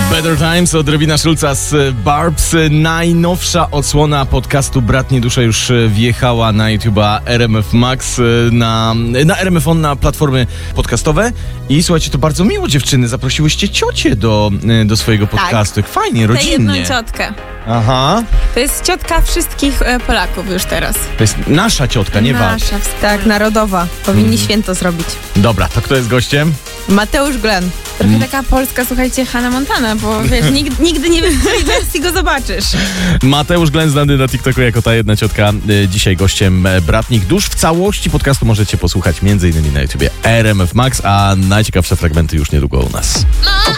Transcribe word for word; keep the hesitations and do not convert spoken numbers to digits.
Better Times od Robina Schulza z Barbs. Najnowsza odsłona podcastu Bratnie Dusze już wjechała na YouTube'a R M F Max, na, na R M F On, na platformy podcastowe. I słuchajcie, to bardzo miło, dziewczyny, zaprosiłyście ciocię do, do swojego podcastu. Tak. Fajnie, rodzinnie. Tę jedną ciotkę. Aha. To jest ciotka wszystkich e, Polaków już teraz. To jest nasza ciotka, nie wasza. Nasza, Tak, narodowa. Powinni mm. święto zrobić. Dobra, to kto jest gościem? Mateusz Glenn. Trochę taka polska, słuchajcie, Hannah Montana, bo wiesz, nigdy, nigdy nie wiem, w której wersji go zobaczysz. Mateusz Glenn, znany na TikToku jako ta jedna ciotka, dzisiaj gościem Bratnich Dusz. W całości podcastu możecie posłuchać między innymi na YouTubie R M F Max, a najciekawsze fragmenty już niedługo u nas.